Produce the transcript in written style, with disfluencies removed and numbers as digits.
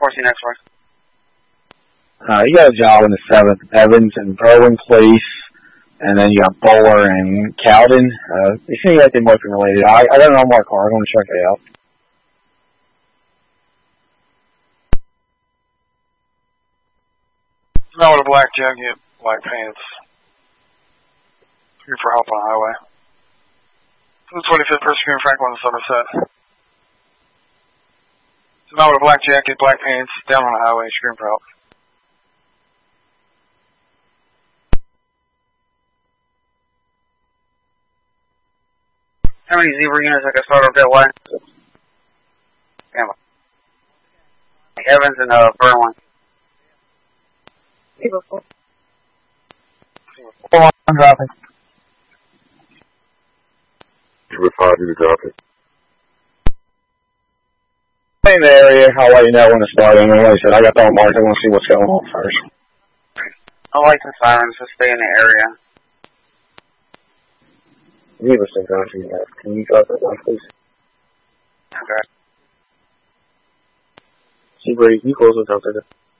What's the next one? You got a job in the 7th, Evans and Berwyn Place, and then you got Bowler and Cowden. They seem like they might be related. I got an unmarked car. I'm going to check it out. No, with a black jacket, black pants. Here for help on the highway. To the 25th First Street, Franklin, Somerset. No, with a black jacket, black pants, down on the highway, scream for help. How many zebra units I can start up that way? Damn. Evans and Berwyn. I'm dropping. Zebra 5, you drop it. In the area, I'll let you know when to start. And like I said, I got the unmarked. I want to see what's going on first. I like the sirens to stay in the area. Zebra 6, actually, can you drop that one, please? Okay. Zebra, you close the top there.